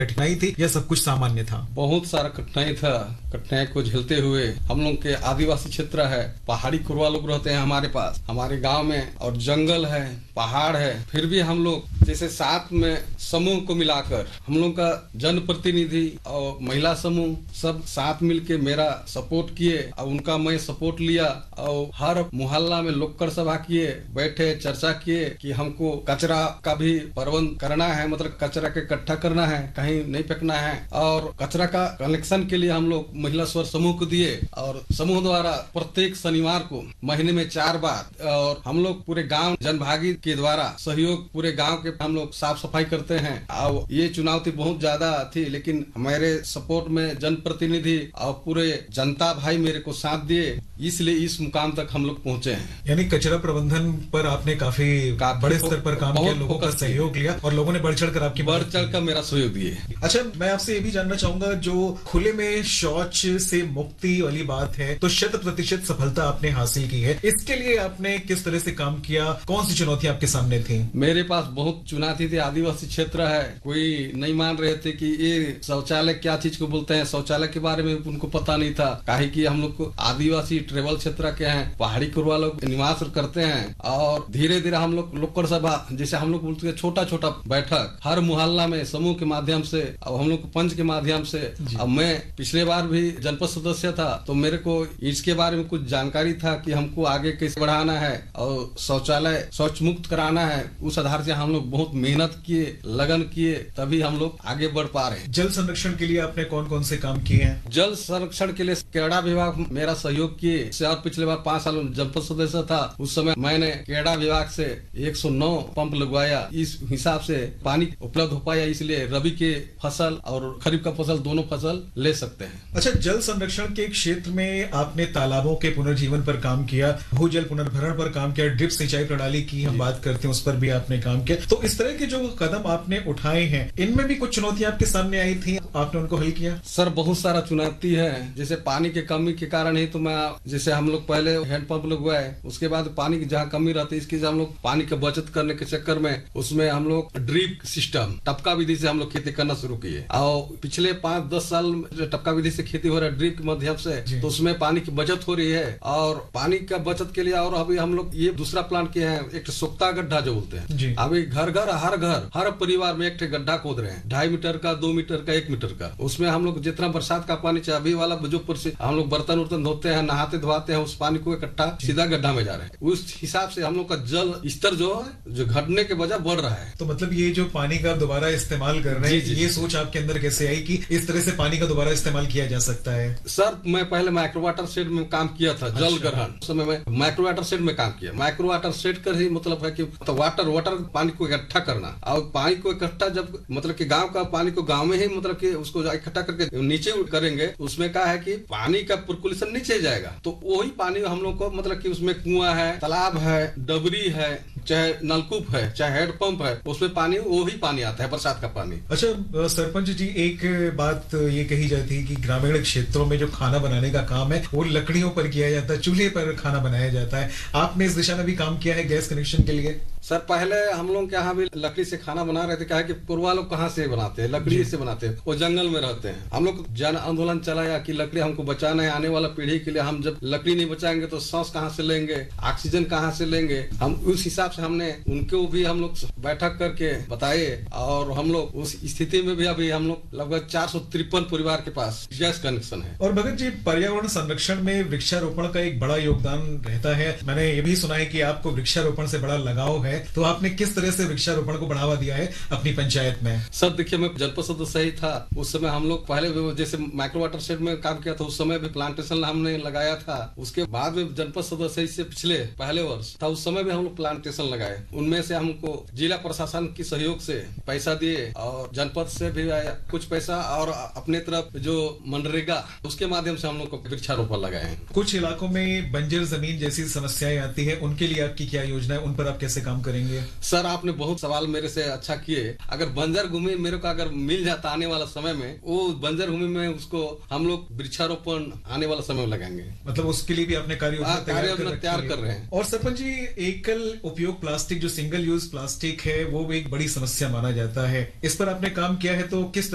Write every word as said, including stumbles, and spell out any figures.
कठिनाई थी या सब कुछ सामान्य था? बहुत सारा कठिनाई था। कठिनाई को झेलते हुए हम लोग के आदिवासी क्षेत्र है, पहाड़ी कुरवा लोग रहते हैं हमारे पास, हमारे गांव में, और जंगल है, पहाड़ है, फिर भी हम लोग जैसे साथ में समूह को मिलाकर हम लोग का जनप्रतिनिधि और महिला समूह सब साथ मिलके मेरा सपोर्ट किए और उनका मैं सपोर्ट लिया और हर मोहल्ला में लोकड़ सभा किए, बैठे चर्चा किए कि हमको कचरा का भी प्रबंध करना है, मतलब कचरा के इकट्ठा करना है, कहीं नहीं फेंकना है। और कचरा का कलेक्शन के लिए हम लोग महिला स्वर समूह को दिए और समूह द्वारा प्रत्येक शनिवार को महीने में चार बार और हम लोग पूरे गांव जनभागी के द्वारा सहयोग पूरे गांव के हम लोग साफ सफाई करते हैं। और ये चुनौती बहुत ज्यादा थी, लेकिन हमारे सपोर्ट में जनप्रतिनिधि और पूरे जनता भाई मेरे को साथ दिए, इसलिए इस मुकाम तक हम लोग पहुंचे हैं। यानी कचरा प्रबंधन पर आपने काफी बड़े स्तर पर काम किया, लोगों का सहयोग लिया और लोगों ने बढ़ चढ़ कर आपकी बढ़ चढ़ कर मेरा सहयोग दिए। अच्छा, मैं आपसे ये भी जानना चाहूंगा, जो खुले में शौच से मुक्ति वाली बात है तो शत प्रतिशत सफलता आपने हासिल की है, इसके लिए आपने किस तरह से काम किया, कौन सी चुनौतियां आपके सामने थी? मेरे पास बहुत चुनौती थी। आदिवासी क्षेत्र है, कोई नहीं मान रहे थे कि ये शौचालय क्या चीज को बोलते हैं, शौचालय के बारे में उनको पता नहीं था। काहे कि हम लोग को आदिवासी ट्रेवल क्षेत्र के हैं, पहाड़ी कुरवा लोग निवास करते हैं और धीरे धीरे हम लोग लोकड़ सभा जैसे हम लोग बोलते हैं छोटा छोटा बैठक हर मोहल्ला में समूह के माध्यम से, अब हम लोग पंच के माध्यम से। अब मैं पिछले बार भी जनपद सदस्य था तो मेरे को इसके बारे में कुछ जानकारी था कि हमको आगे कैसे बढ़ाना है और शौचालय शौच मुक्त कराना है। उस आधार से हम लोग बहुत मेहनत किए, लगन किए, तभी हम लोग आगे बढ़ पा रहे हैं। जल संरक्षण के लिए आपने कौन कौन से काम किए हैं? जल संरक्षण के लिए क्रीड़ा विभाग मेरा सहयोग किए। और पिछले बार पांच साल जनपद सदस्य था, उस समय मैंने क्रीड़ा विभाग से एक सौ नौ पंप लगवाया। इस हिसाब से पानी उपलब्ध हो पाया, इसलिए रबी के फसल और खरीफ का फसल दोनों फसल ले सकते हैं। अच्छा, जल संरक्षण के क्षेत्र में आपने तालाबों के पुनर्जीवन पर काम किया, भूजल पुनर्भरण पर काम किया, ड्रिप सिंचाई प्रणाली की हम बात करते हैं उस पर भी आपने काम किया। तो इस तरह के जो कदम आपने उठाए हैं, इनमें भी कुछ चुनौतियां आपके सामने आई थी, आपने उनको हल किया? सर, बहुत सारा चुनौती है। जैसे पानी की कमी के कारण ही तो मैं, जैसे हम लोग पहले हैंडपंप लगवाए, उसके बाद पानी की जहाँ कमी रहती है, इसकी हम लोग पानी की बचत करने के चक्कर में उसमें हम लोग ड्रिप सिस्टम टपका विधि से हम लोग खेती करना शुरू किए। और पिछले पाँच दस साल जो टपका विधि से खेती हो रहा है ड्रिप के माध्यम से, तो उसमें पानी की बचत हो रही है। और पानी का बचत के लिए और अभी हम लोग ये दूसरा प्लान किए हैं, एक सोख्ता गड्ढा जो बोलते हैं। अभी घर घर हर घर हर परिवार में एक गड्ढा खोद रहे हैं, ढाई मीटर का, दो मीटर का, एक मीटर का। उसमें हम लोग जितना बरसात का पानी चाहिए, अभी वाला जो हम लोग बर्तन उर्तन धोते हैं, नहाते धोते हैं, उस पानी को इकट्ठा सीधा गड्ढा में जा रहे हैं। उस हिसाब से हम लोग का जल स्तर जो है जो घटने के बजाय बढ़ रहा है। तो मतलब ये जो पानी का दोबारा इस्तेमाल कर रहे हैं, ये सोच आपके अंदर कैसे आई कि इस तरह से पानी का दोबारा इस्तेमाल किया जा सकता है? सर, मैं पहले माइक्रो वाटर शेड में काम किया था। जल ग्रहण उस समय मैं माइक्रो वाटर शेड में काम किया। माइक्रो वाटर शेड का ही मतलब है कि तो वाटर वाटर पानी को इकट्ठा करना, और पानी को इकट्ठा जब मतलब कि गांव का पानी को गांव में ही मतलब कि उसको इकट्ठा करके नीचे करेंगे, उसमें क्या है कि पानी का पर्कुलेशन नीचे जाएगा। तो वही पानी हम लोग को मतलब कि उसमें कुआं है, तालाब है, डबरी है, चाहे नलकूप है, चाहे हैंडपंप है, उसमें पानी वही पानी आता है, बरसात का पानी। अच्छा सरपंच जी, एक बात ये कही जाती है कि ग्रामीण क्षेत्रों में जो खाना बनाने का काम है वो लकड़ियों पर किया जाता है, चूल्हे पर खाना बनाया जाता है। आपने इस दिशा में भी काम किया है गैस कनेक्शन के लिए? सर, पहले हम लोग के यहाँ भी लकड़ी से खाना बना रहे थे। क्या है कि पूर्वा लोग कहाँ से बनाते हैं, लकड़ी से बनाते हैं, वो जंगल में रहते हैं। हम लोग जन आंदोलन चलाया कि लकड़ी हमको बचाना है, आने वाला पीढ़ी के लिए। हम जब लकड़ी नहीं बचाएंगे तो सांस कहाँ से लेंगे, ऑक्सीजन कहाँ से लेंगे। हम उस हिसाब से हमने उनको भी हम लोग बैठक करके बताए, और हम लोग उस स्थिति में भी अभी हम लोग लगभग चार सौ तिरपन परिवार के पास गैस कनेक्शन है। और भगत जी, पर्यावरण संरक्षण में वृक्षारोपण का एक बड़ा योगदान रहता है। मैंने ये भी सुना है कि आपको वृक्षारोपण से बड़ा लगाव है, तो आपने किस तरह से वृक्षारोपण को बढ़ावा दिया है अपनी पंचायत में? सर देखिए, मैं जनपद सदस्य ही था उस समय। हम लोग पहले जैसे माइक्रो वाटर शेड में काम किया था, उस समय भी प्लांटेशन हमने लगाया था। उसके बाद में जनपद सदस्य से पिछले पहले वर्ष था, उस समय भी हम लोग प्लांटेशन लगाए। उनमें से हमको जिला प्रशासन की सहयोग से पैसा दिए और जनपद से भी आया कुछ पैसा, और अपने तरफ जो मनरेगा उसके माध्यम से हम लोग को वृक्षारोपण लगाए हैं। कुछ इलाकों में बंजर जमीन जैसी समस्याएं आती है, उनके लिए आपकी क्या योजना है, उन पर आप कैसे काम करेंगे? सर, आपने बहुत सवाल मेरे से अच्छा किए। अगर बंजर भूमि मेरे को अगर मिल जाता आने वाला समय में, वो बंजर भूमि में उसको हम लोग वृक्षारोपण आने वाला समय में लगाएंगे। मतलब उसके लिए भी अपने कार्य योजना तैयार कर रहे हैं। और सरपंच जी, एकल उपयोग प्लास्टिक जो सिंगल यूज प्लास्टिक है वो भी एक बड़ी समस्या माना जाता है, इस पर आपने काम किया है, तो किस